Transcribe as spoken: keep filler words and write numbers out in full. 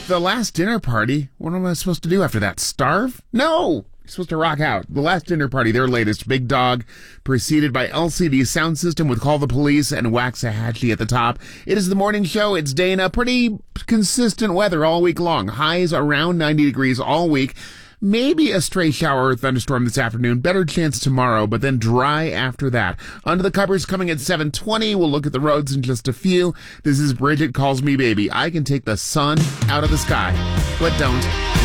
The last dinner party? What am I supposed to do after that? Starve? No! You're supposed to rock out. The Last Dinner Party, their latest, Big Dog, preceded by L C D Sound System with Call the Police and Waxahachie at the top. It is the morning show. It's Dana. Pretty consistent weather all week long. Highs around ninety degrees all week. Maybe a stray shower or thunderstorm this afternoon. Better chance tomorrow, but then dry after that. Under the Covers coming at seven twenty. We'll look at the roads in just a few. This is Bridget Calls Me Baby. I can take the sun out of the sky, but don't.